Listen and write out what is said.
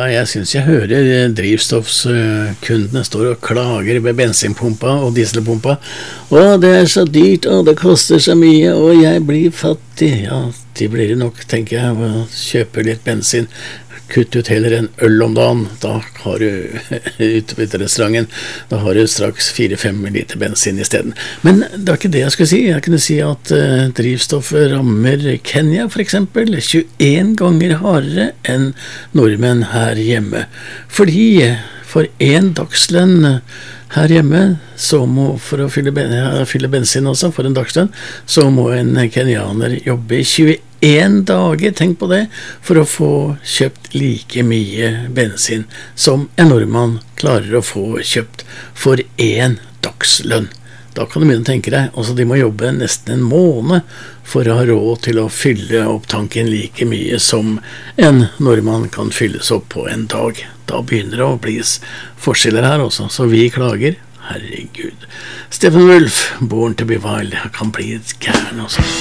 Ja, jeg synes jeg hører drivstoffskundene står og klager ved bensinpumpa og dieselpumpa. Å, det så dyrt, og det koster så mye, og jeg blir fattig. Ja, de blir det nok, tenker jeg, å kjøpe litt bensin. Kutt ut heller en øl om dagen, da har du ute på restauranten, da har du straks 4-5 liter bensin i stedet. Men det var ikke det jeg skulle si. Jeg kunne si at drivstoffet rammer Kenya for eksempel 21 ganger hardere enn nordmenn her hjemme. Fordi for en dagslønn her hjemme, så må, for å fylle bensin også, for en dagslønn, så må en kenyaner jobbe i 21 dager, tenk på det, for å få kjøpt like mye bensin som en nordmann klarer å få kjøpt for en dagslønn. Da kan du begynne å tenke deg, altså de må jobbe nesten en måned for å ha råd til å fylle opp tanken like mye som en nordmann kan fylles opp på en dag. Da begynner det å bli forskjeller her også, så vi klager. Herregud. Stephen Wolf, Born to be Wild, kan bli et gæren også.